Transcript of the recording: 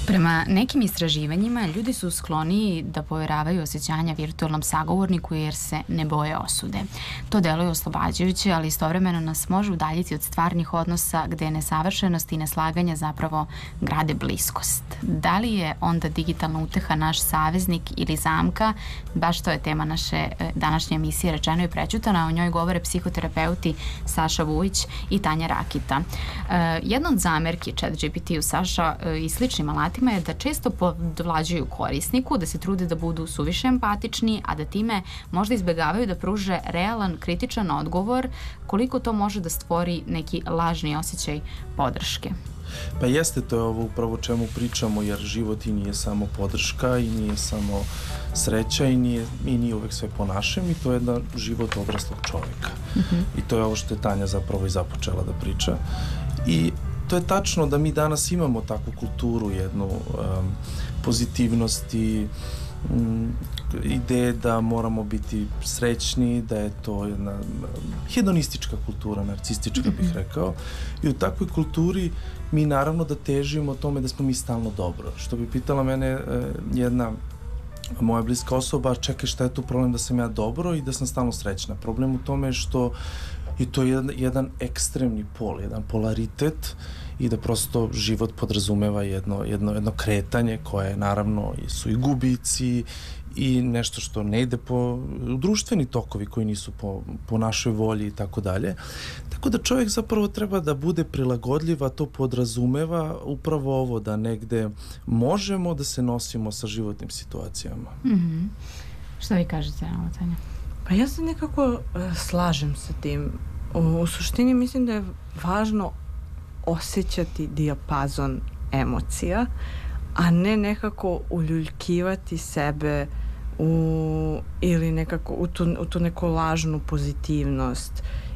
Prema nekim istraživanjima, ljudi su skloniji da poveravaju osjećanja virtualnom sagovorniku jer se ne boje osude. To deluje oslobađajuće, ali istovremeno nas može udaljiti od stvarnih odnosa gde nesavršenost i neslaganje zapravo grade bliskost. Da li je onda digitalna uteha naš saveznik ili zamka? Baš to je tema naše današnje emisije Rečeno i prećutano, a o njoj govore psihoterapeuti Saša Vujić i Tanja Rakita. Jedna od zamerki ChatGPT-u, Saša, i sličnim alatima je da često podvlađuju korisniku, da se trude da budu suviše empatični, a da time možda izbegavaju da pruže realan, kritičan odgovor, koliko to može da stvori neki lažni osjećaj podrške. Pa jeste, to je ovo upravo o čemu pričamo, jer život i nije samo podrška i nije samo sreća i nije uvek sve po našem, i to je jedan život odraslog čoveka. I to je ovo što je Tanja zapravo i započela da priča. I to je tačno da mi danas imamo takvu kulturu, jednu pozitivnost i ideje da moramo biti srećni, da je to jedna hedonistička kultura, narcistička bih rekao, i u takvoj kulturi mi naravno da težimo tome da smo mi stalno dobro. Što bi pitala mene jedna moja bliska osoba, čekaj, šta je tu problem da sam ja dobro i da sam stalno srećna? Problem u tome je što i to je jedan ekstremni pol, jedan polaritet, i da prosto život podrazumeva jedno kretanje koje naravno su i gubici i nešto što ne ide po društveni tokovi koji nisu po našoj volji i tako dalje. Tako da čovjek zapravo treba da bude prilagodljiv, a to podrazumeva upravo ovo, da negde možemo da se nosimo sa životnim situacijama. Šta vi kažete, Tanja? Pa ja se nekako slažem sa tim. U suštini mislim da je važno osjećati dijapazon emocija, a ne nekako uljuljkivati sebe ili nekako u tu neku lažnu pozitivnost